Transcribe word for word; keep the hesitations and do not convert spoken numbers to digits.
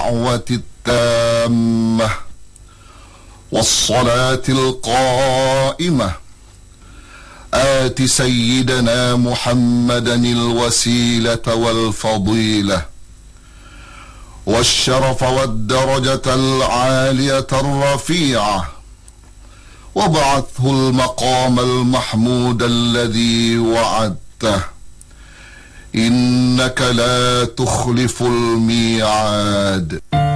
الدعوة التامة والصلاة القائمة آت سيدنا محمدا الوسيلة والفضيلة والشرف والدرجة العالية الرفيعة، وابعثه المقام المحمود الذي وعدته، إنك لا تخلف الميعاد.